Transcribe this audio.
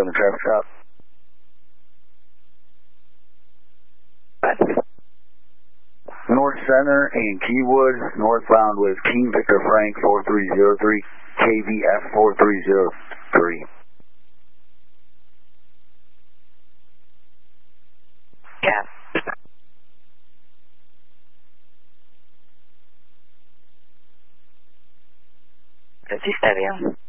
7 traffic stop. North Center and Keywood, northbound with King Victor Frank 4303, KVF 4303. Yeah. Sí, está bien.